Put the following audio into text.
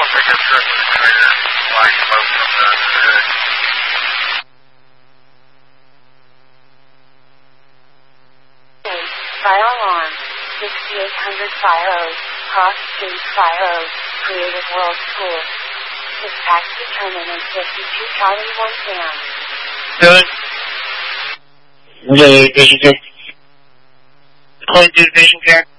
Fire alarm. 6800 Fire, Cross Street Fire, Creative World School. Dispatch determinant 52 Charlie 1 Sam. Good. Okay, vision check. Calling to vision check.